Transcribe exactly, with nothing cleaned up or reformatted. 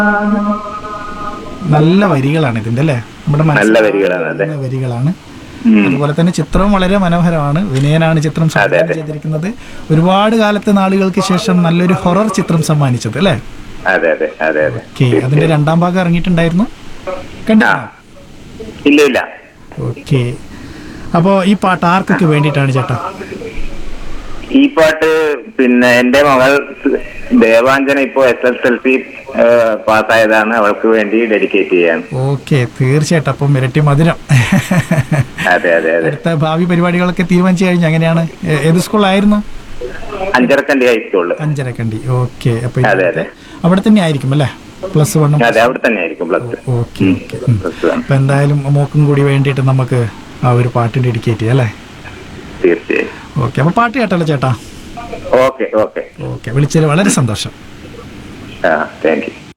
നല്ല വരികളാണ് ഇതിന്റെ അല്ലേ? നമ്മുടെ നല്ല മനസ്സിൽ വരികളാണ്, അതെ. നല്ല വരികളാണ്. ഉം. അതുപോലെ തന്നെ ചിത്രവും വളരെ മനോഹരമാണ്. വിനയനാണ് ചിത്രം സംവിധാനം അതെ. ചെയ്തിരിക്കുന്നത്. ഒരുപാട് കാലത്തെ നാളുകൾക്ക് ശേഷം നല്ലൊരു ഹൊറർ ചിത്രം സമ്മാനിച്ചത് അല്ലേ? അതെ അതെ അതെ അതെ. ഓക്കെ, അതിന്റെ രണ്ടാം ഭാഗം ഇറങ്ങിയിട്ടുണ്ടായിരുന്നു, കണ്ടിരുന്നോ? ഇല്ല ഇല്ല. ഓക്കെ, അപ്പോ ഈ പാട്ട് ആർക്കൊക്കെ വേണ്ടിയിട്ടാണ് ചേട്ടാ? ഈ പാട്ട് പിന്നെ എന്റെ മകൾ ദേവാഞ്ജന ഇപ്പോ എസ് എസ് എൽ സി പാസ്സായതാണ്, അവൾക്ക് വേണ്ടി ഡെഡിക്കേറ്റ് ചെയ്യാണ്. ഓക്കെ, തീർച്ചയായിട്ടും. അപ്പം ഇരട്ടി മധുരം. അതെ അതെ അതെ. അടുത്ത ഭാവി പരിപാടികളൊക്കെ തീരുമാനിച്ചു കഴിഞ്ഞു. അങ്ങനെയാണ്. ഏ- ഏത് സ്കൂളായിരുന്നു? അഞ്ചരക്കണ്ടി ഹൈസ്കൂളില്. അഞ്ചരക്കണ്ടി. ഓക്കെ, അപ്പൊ അതെ, അതെ. അവിടെ തന്നെ ആയിരിക്കും അല്ലേ? പ്ലസ് വണ്ണും. അതെ, അവിടെ തന്നെ ആയിരിക്കും പ്ലസ്. Okay okay. അപ്പൊ എന്തായാലും മോക്കും കൂടി വേണ്ടിയിട്ട് നമുക്ക് ആ ഒരു പാട്ട് ഡെഡിക്കേറ്റ് ചെയ്യാം അല്ലേ? തീർച്ചയായും. ഓക്കെ, അപ്പൊ പാട്ട് കേട്ടല്ലോ ചേട്ടാ. Okay okay. ഓക്കെ, വിളിച്ചതിൽ വളരെ സന്തോഷം. ആ, താങ്ക് യു.